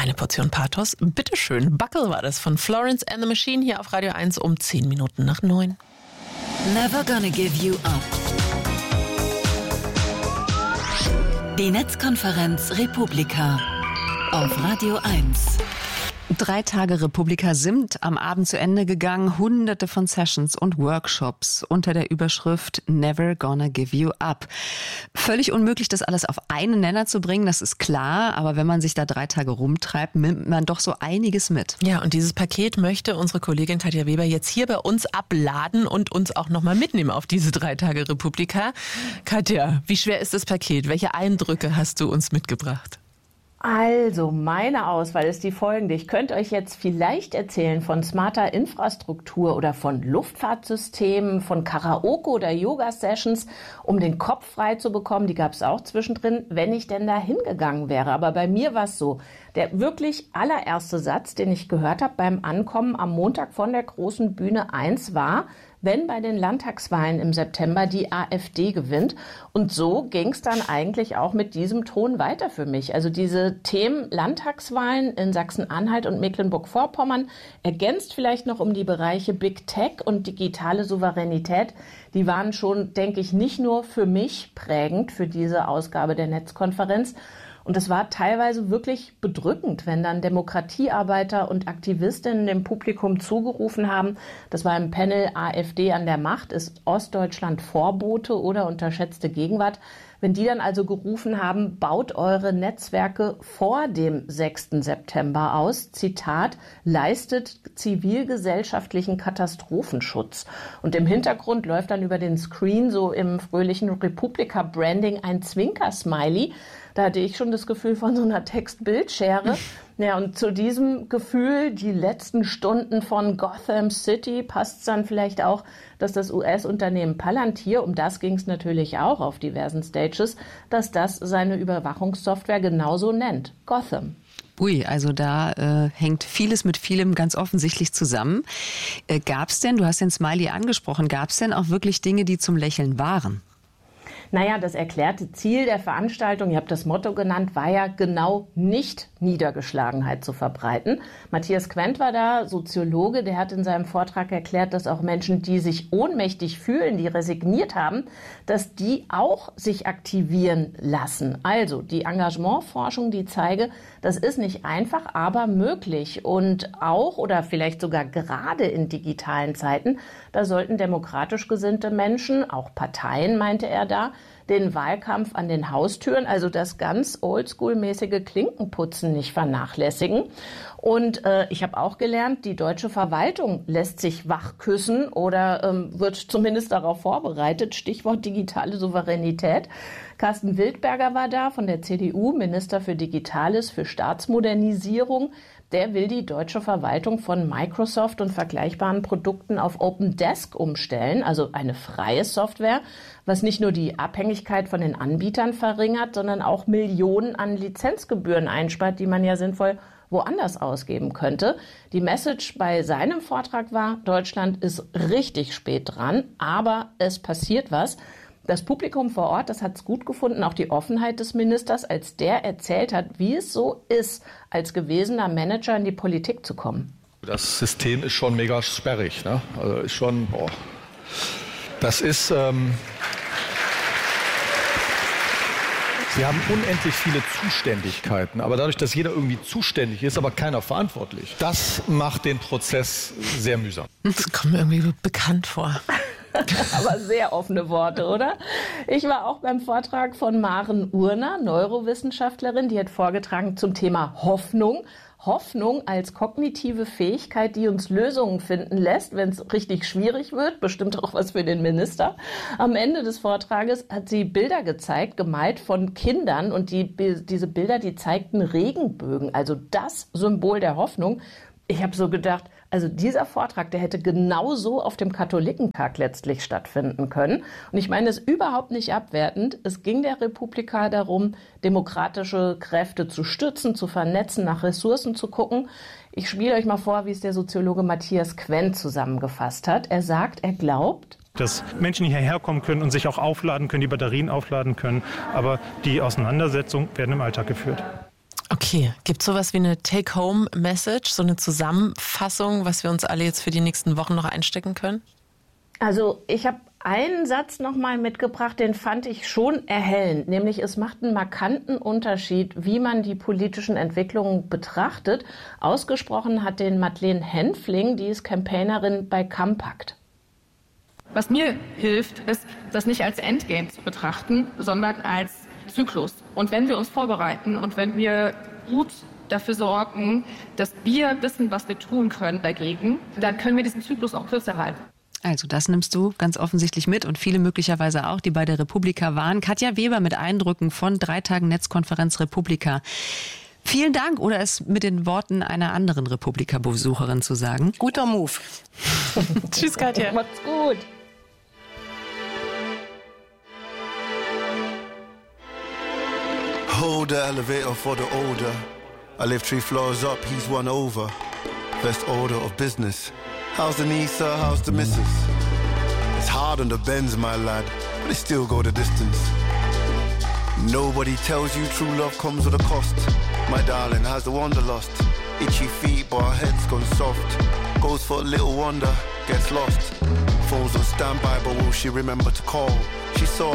Eine Portion Pathos. Bitteschön. Buckle war das von Florence and the Machine hier auf Radio 1 um 10 Minuten nach 9. Never gonna give you up. Die Netzkonferenz Republika auf Radio 1. 3 Tage Republika sind am Abend zu Ende gegangen. Hunderte von Sessions und Workshops unter der Überschrift Never Gonna Give You Up. Völlig unmöglich, das alles auf einen Nenner zu bringen, das ist klar. Aber wenn man sich da 3 Tage rumtreibt, nimmt man doch so einiges mit. Ja, und dieses Paket möchte unsere Kollegin Katja Weber jetzt hier bei uns abladen und uns auch nochmal mitnehmen auf diese 3 Tage Republika. Katja, wie schwer ist das Paket? Welche Eindrücke hast du uns mitgebracht? Also, meine Auswahl ist die folgende. Ich könnte euch jetzt vielleicht erzählen von smarter Infrastruktur oder von Luftfahrtsystemen, von Karaoke oder Yoga-Sessions, um den Kopf frei zu bekommen. Die gab es auch zwischendrin, wenn ich denn da hingegangen wäre. Aber bei mir war es so, der wirklich allererste Satz, den ich gehört habe beim Ankommen am Montag von der großen Bühne 1 war: Wenn bei den Landtagswahlen im September die AfD gewinnt. Und so ging es dann eigentlich auch mit diesem Ton weiter für mich. Also diese Themen Landtagswahlen in Sachsen-Anhalt und Mecklenburg-Vorpommern, ergänzt vielleicht noch um die Bereiche Big Tech und digitale Souveränität, die waren schon, denke ich, nicht nur für mich prägend für diese Ausgabe der Netzkonferenz. Und es war teilweise wirklich bedrückend, wenn dann Demokratiearbeiter und Aktivistinnen dem Publikum zugerufen haben. Das war im Panel AfD an der Macht, ist Ostdeutschland Vorbote oder unterschätzte Gegenwart. Wenn die dann also gerufen haben, baut eure Netzwerke vor dem 6. September aus, Zitat, leistet zivilgesellschaftlichen Katastrophenschutz. Und im Hintergrund läuft dann über den Screen so im fröhlichen Republika-Branding ein Zwinker-Smiley. Da hatte ich schon das Gefühl von so einer Text-Bild-Schere. Ja, und zu diesem Gefühl, die letzten Stunden von Gotham City, passt es dann vielleicht auch, dass das US-Unternehmen Palantir, um das ging es natürlich auch auf diversen Stages, dass das seine Überwachungssoftware genauso nennt, Gotham. Ui, also da hängt vieles mit vielem ganz offensichtlich zusammen. Gab es denn, du hast den Smiley angesprochen, gab es denn auch wirklich Dinge, die zum Lächeln waren? Naja, das erklärte Ziel der Veranstaltung, ihr habt das Motto genannt, war ja genau nicht Niedergeschlagenheit zu verbreiten. Matthias Quent war da, Soziologe, der hat in seinem Vortrag erklärt, dass auch Menschen, die sich ohnmächtig fühlen, die resigniert haben, dass die auch sich aktivieren lassen. Also die Engagementforschung, die zeige, das ist nicht einfach, aber möglich. Und auch oder vielleicht sogar gerade in digitalen Zeiten, da sollten demokratisch gesinnte Menschen, auch Parteien, meinte er da, den Wahlkampf an den Haustüren, also das ganz oldschool-mäßige Klinkenputzen nicht vernachlässigen. Und ich habe auch gelernt, die deutsche Verwaltung lässt sich wachküssen oder wird zumindest darauf vorbereitet. Stichwort digitale Souveränität. Carsten Wildberger war da von der CDU, Minister für Digitales, für Staatsmodernisierung. Der will die deutsche Verwaltung von Microsoft und vergleichbaren Produkten auf OpenDesk umstellen, also eine freie Software, was nicht nur die Abhängigkeit von den Anbietern verringert, sondern auch Millionen an Lizenzgebühren einspart, die man ja sinnvoll woanders ausgeben könnte. Die Message bei seinem Vortrag war, Deutschland ist richtig spät dran, aber es passiert was. Das Publikum vor Ort, das hat es gut gefunden, auch die Offenheit des Ministers, als der erzählt hat, wie es so ist, als gewesener Manager in die Politik zu kommen. Das System ist schon mega sperrig, ne? Also ist schon, das ist, wir haben unendlich viele Zuständigkeiten, aber dadurch, dass jeder irgendwie zuständig ist, aber keiner verantwortlich, das macht den Prozess sehr mühsam. Das kommt mir irgendwie bekannt vor. Aber sehr offene Worte, oder? Ich war auch beim Vortrag von Maren Urner, Neurowissenschaftlerin, die hat vorgetragen zum Thema Hoffnung. Hoffnung als kognitive Fähigkeit, die uns Lösungen finden lässt, wenn es richtig schwierig wird. Bestimmt auch was für den Minister. Am Ende des Vortrages hat sie Bilder gezeigt, gemalt von Kindern. Und diese Bilder, die zeigten Regenbögen, also das Symbol der Hoffnung. Ich habe so gedacht, also dieser Vortrag, der hätte genauso auf dem Katholikentag letztlich stattfinden können. Und ich meine es überhaupt nicht abwertend. Es ging der Republika darum, demokratische Kräfte zu stützen, zu vernetzen, nach Ressourcen zu gucken. Ich spiele euch mal vor, wie es der Soziologe Matthias Quent zusammengefasst hat. Er sagt, er glaubt, dass Menschen hierher kommen können und sich auch aufladen können, die Batterien aufladen können. Aber die Auseinandersetzungen werden im Alltag geführt. Okay, gibt es sowas wie eine Take-Home-Message, so eine Zusammenfassung, was wir uns alle jetzt für die nächsten Wochen noch einstecken können? Also ich habe einen Satz nochmal mitgebracht, den fand ich schon erhellend, nämlich es macht einen markanten Unterschied, wie man die politischen Entwicklungen betrachtet. Ausgesprochen hat den Madeleine Henfling, die ist Campaignerin bei Campact. Was mir hilft, ist, das nicht als Endgame zu betrachten, sondern als Zyklus. Und wenn wir uns vorbereiten und wenn wir gut dafür sorgen, dass wir wissen, was wir tun können dagegen, dann können wir diesen Zyklus auch kürzer halten. Also das nimmst du ganz offensichtlich mit und viele möglicherweise auch, die bei der Republika waren. Katja Weber mit Eindrücken von 3 Tagen Netzkonferenz Republika. Vielen Dank, oder es mit den Worten einer anderen Republika-Besucherin zu sagen. Guter Move. Tschüss, Katja. Macht's gut. Hold the elevator for the older. I live 3 floors up, he's 1 over. First order of business. How's the niece, how's the missus? It's hard on the Benz, my lad, but it still go the distance. Nobody tells you true love comes with a cost. My darling, has the wanderlust? Itchy feet, but her head's gone soft. Goes for a little wonder, gets lost. Phone's on standby, but will she remember to call? She saw